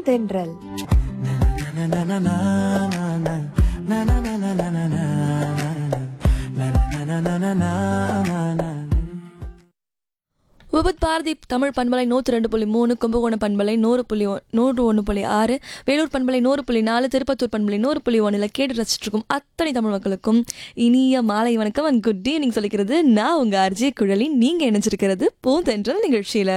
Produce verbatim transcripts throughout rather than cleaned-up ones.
பூந்தென்றல். விபத் பாரதி தமிழ் பண்பலை நூற்றி ரெண்டு புள்ளி மூணு, கும்பகோணம் பண்பலை நூறு புள்ளி நூறு ஒன்று புள்ளி ஆறு, வேலூர் பண்பலை நூறு புள்ளி நாலு, திருப்பத்தூர் பண்பலை நூறு புள்ளி ஒன்றில் கேட்டு ரசிச்சுட்டு இருக்கும் அத்தனை தமிழ் மக்களுக்கும் இனிய மாலை வணக்கம் அண்ட் குட் ஈவினிங் சொல்லிக்கிறது நான் உங்கள் ஆர்ஜே குழலி. நீங்கள் இணைஞ்சிருக்கிறது பூந்தென்றல் நிகழ்ச்சியில்.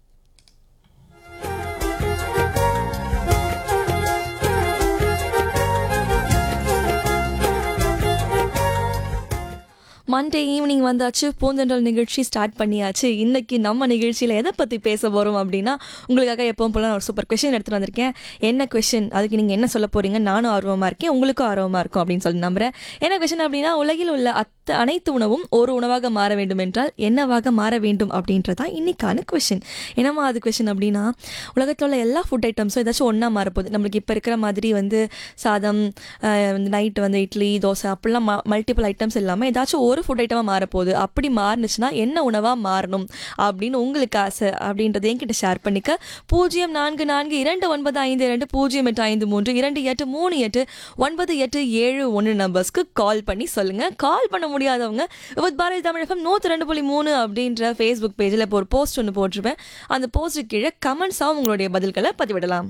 மண்டே ஈவினிங் வந்தாச்சு, பூந்தென்றல் நிகழ்ச்சி ஸ்டார்ட் பண்ணியாச்சு. இன்றைக்கி நம்ம நிகழ்ச்சியில் எதை பற்றி பேச போகிறோம் அப்படின்னா, உங்களுக்காக எப்பவும் போல நான் ஒரு சூப்பர் கொஷின் எடுத்துகிட்டு வந்திருக்கேன். என்ன கொஷின், அதுக்கு நீங்கள் என்ன சொல்ல போகிறீங்க, நானும் ஆர்வமாக இருக்கேன், உங்களுக்கும் ஆர்வமாக இருக்கும் அப்படின்னு சொல்லி நம்புகிறேன். என்ன கொஷின் அப்படின்னா, உலகில் உள்ள அத்த அனைத்து உணவும் ஒரு உணவாக மாற வேண்டும் என்றால் என்னவாக மாற வேண்டும் அப்படின்றதான் இன்னைக்கான கொஷின். என்னமா அது கொஷின் அப்படின்னா, உலகத்தில் உள்ள எல்லா ஃபுட் ஐட்டம்ஸும் ஏதாச்சும் ஒன்றா மாறப்போகுது. நம்மளுக்கு இப்போ இருக்கிற மாதிரி வந்து சாதம், நைட்டு வந்து இட்லி தோசை அப்படிலாம் ம மல்டிபிள் ஐட்டம்ஸ் இல்லாமல் ஏதாச்சும் ஒரு ஃபுட் ஐட்டமாக மாறப்போகுது. அப்படி மாறுனுச்சுன்னா என்ன உணவாக மாறணும் அப்படின்னு உங்களுக்கு ஆசை அப்படின்றத என்கிட்ட ஷேர் பண்ணிக்க. பூஜ்ஜியம் நான்கு நான்கு இரண்டு ஒன்பது ஐந்து இரண்டு பூஜ்ஜியம் எட்டு ஐந்து மூன்று இரண்டு எட்டு மூணு எட்டு ஒன்பது எட்டு ஏழு ஒன்று நம்பர்ஸ்க்கு கால் பண்ணி சொல்லுங்கள். கால் பண்ண முடியாதவங்க வித் பாரதி தமிழகம் நூற்றி ரெண்டு புள்ளி மூணு அப்படின்ற ஃபேஸ்புக் பேஜில் இப்போ ஒரு போஸ்ட் ஒன்று போட்டிருப்பேன். அந்த போஸ்ட்டுக்கு கீழே கமெண்ட்ஸாகவும் உங்களுடைய பதில்களை பதிவிடலாம்.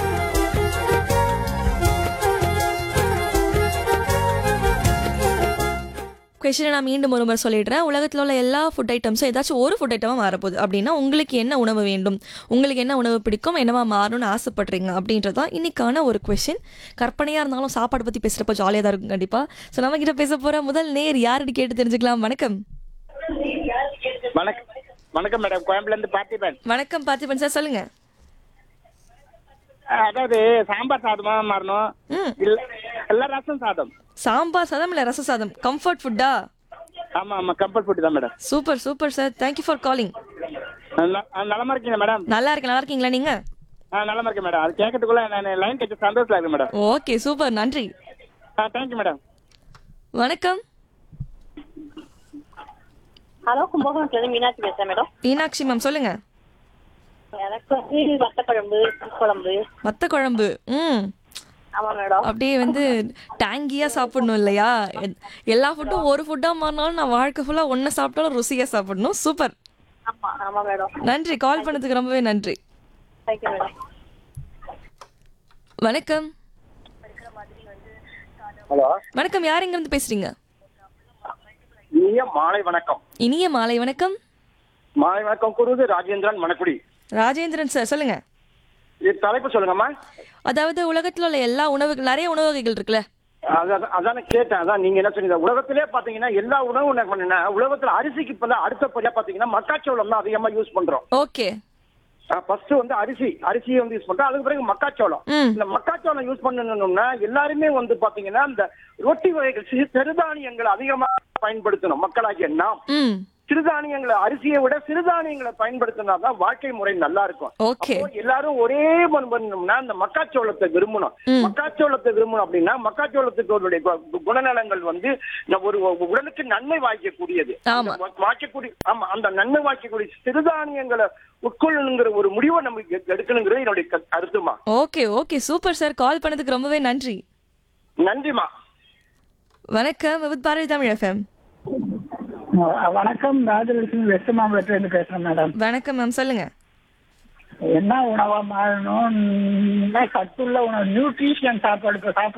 கொஷினை நான் மீண்டும் ஒரு முறை சொல்லிடுறேன். உலகத்தில் உள்ள எல்லா ஃபுட் ஐட்டம்ஸும் ஏதாச்சும் ஒரு ஃபுட் ஐட்டமாக மாறப்போகுது அப்படின்னா உங்களுக்கு என்ன உணவு வேண்டும், உங்களுக்கு என்ன உணவு பிடிக்கும், என்னவா மாறணும்னு ஆசைப்படுறீங்க அப்படின்றதான் இன்னைக்கான ஒரு கொஷின். கற்பனையாக இருந்தாலும் சாப்பாடு பற்றி பேசுகிறப்ப ஜாலியாக தான் இருக்கும் கண்டிப்பாக. ஸோ நம்ம கிட்ட பேச போகிற முதல் நேர் யாருன்னு கேட்டு தெரிஞ்சுக்கலாம். வணக்கம். வணக்கம் வணக்கம் மேடம், கோயம்புலேருந்து பார்த்திபன். வணக்கம் பார்த்திபன் சார், சொல்லுங்க. அதாவது சாம்பார் சாதமா மாறணும், ம் இல்ல இல்ல ரசம் சாதம். சாம்பார் சாதம் இல்லை ரச சாதம் கம்ஃபர்ட் ஃபுட்டா? ஆமா ஆமா கம்பல் ஃபுட் தான் madam. Super super sir, thank you for calling. நலமா இருக்கீங்க மேடம்? நல்லா இருக்கேன். நல்லா இருக்கீங்களா நீங்கள்? ஆ நலமா இருக்கேன் மேடம். அது கேட்கறதுக்குள்ள நான் லைன் கிடைச்ச சந்தோஷம் இருக்கு மேடம். ஓகே சூப்பர், நன்றி. ஆ தேங்க்யூ மேடம். வணக்கம். ஹலோ, கும்பகோணத்துல மீனாட்சி பேசுறேன் மேடம். மீனாட்சி மேம் சொல்லுங்க. எனக்கு வந்து வத்த குழம்பு, குழம்பு வத்த குழம்பு. ம் ஆமா மேடம். அப்படியே வந்து டேங்கியாக சாப்பிடணும் இல்லையா? எல்லா ஃபுட்டும் ஒரு ஃபுட்டாக மாறினாலும் நான் வாழ்க்கை ஃபுல்லாக ஒன்றை சாப்பிட்டாலும் ருசியாக சாப்பிடணும். சூப்பர், ஆமா ஆமா மேடம். நன்றி. கால் பண்ணதுக்கு ரொம்பவே நன்றி. Thank you madam. வணக்கம். ஹலோ வணக்கம், யார் எங்கேருந்து பேசுறீங்க? இனிய மாலை வணக்கம். இனிய மாலை வணக்கம். மாலை வணக்கம் கூறுவது ராஜேந்திரன் மணக்குடி. ராஜேந்திரன் சார் சொல்லுங்க. இது தலைப்பு சொல்லுங்கம்மா. அதாவது உலகத்தில் உள்ள எல்லா உணவுகள், நிறைய உணவு வகைகள் இருக்குல்ல, அதான் அதான் கேட்டேன். அதான் நீங்க என்ன சொன்னீங்க, உலகத்திலே பாத்தீங்கன்னா எல்லா உணவும் என்ன பண்ணா உலகத்துல அரிசிக்கு இப்ப அடுத்தபடியா பாத்தீங்கன்னா மக்காச்சோளம் தான் அதிகமா யூஸ் பண்றோம். ஓகே. ஃபர்ஸ்ட் வந்து அரிசி அரிசியை வந்து யூஸ் பண்றோம். அதுக்கு பிறகு மக்காச்சோளம். ம் இந்த மக்காச்சோளம் யூஸ் பண்ணணும்னா எல்லாருமே வந்து பாத்தீங்கன்னா இந்த ரொட்டி வகைகள் சி- சிறுதானியங்களை அதிகமா பயன்படுத்தணும். மக்களாகிய நாம் ம் சிறுதானியங்களை, அரிசியை விட சிறுதானியங்களை பயன்படுத்தினாதான் வாழ்க்கை முறை நல்லா இருக்கும். ஓகே. அப்போ எல்லாரும் ஒரே மண் பண்ணணும்னா இந்த மக்காச்சோளத்தை விரும்பணும். ம். மக்காச்சோளத்தை விரும்பணும் அப்படின்னா மக்காச்சோளத்துக்கு ஒரு கு- குணநலங்கள் வந்து ந- ஒரு ஒரு உடலுக்கு நன்மை வாய்க்கக்கூடியது. ஆமா. அந்த வா- வாய்க்கக்கூடிய ஆமா அந்த நன்மை வாய்க்கக்கூடிய சிறுதானியங்களை உட்கொள்ளணுங்கிற ஒரு முடிவை நமக்கு எ- எடுக்கணுங்கிறது என்னுடைய க- கருத்துமா. ஓகே ஓகே சூப்பர் சார், கால் பண்ணதுக்கு ரொம்பவே நன்றி. நன்றிமா. வணக்கம், வித் பாரதி தமிழ் எஃப்எம். வணக்கம், ராஜலட்சுமி வெஸ்ட் மாம்பலத்துல இருந்து பேசுறேன் மேடம். வணக்கம் மேம், சொல்லுங்க. என்ன உணவா மாறணும்? சத்துள்ள உணவு, நியூட்ரிஷன் சாப்பாடு சாப்பிட